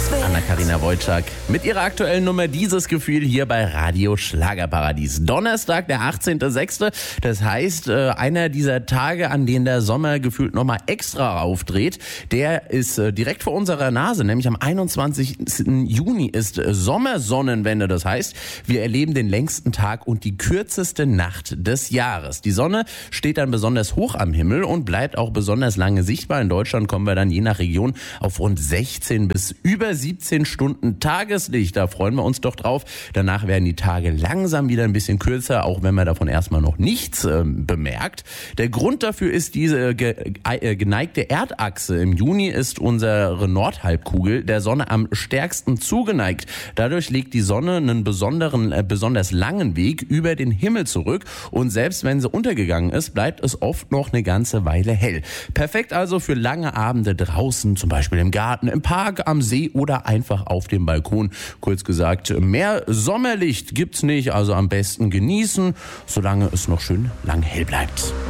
Anna-Karina Wojcik mit ihrer aktuellen Nummer Dieses Gefühl hier bei Radio Schlagerparadies. Donnerstag, der 18.06. Das heißt, einer dieser Tage, an denen der Sommer gefühlt nochmal extra aufdreht, der ist direkt vor unserer Nase, nämlich am 21. Juni ist Sommersonnenwende. Das heißt, wir erleben den längsten Tag und die kürzeste Nacht des Jahres. Die Sonne steht dann besonders hoch am Himmel und bleibt auch besonders lange sichtbar. In Deutschland kommen wir dann je nach Region auf rund 16 bis über 17 Stunden Tageslicht. Da freuen wir uns doch drauf. Danach werden die Tage langsam wieder ein bisschen kürzer, auch wenn man davon erstmal noch nichts bemerkt. Der Grund dafür ist diese geneigte Erdachse. Im Juni ist unsere Nordhalbkugel der Sonne am stärksten zugeneigt. Dadurch legt die Sonne einen besonders langen Weg über den Himmel zurück und selbst wenn sie untergegangen ist, bleibt es oft noch eine ganze Weile hell. Perfekt also für lange Abende draußen, zum Beispiel im Garten, im Park, am See oder einfach auf dem Balkon. Kurz gesagt, mehr Sommerlicht gibt's nicht, also am besten genießen, solange es noch schön lang hell bleibt.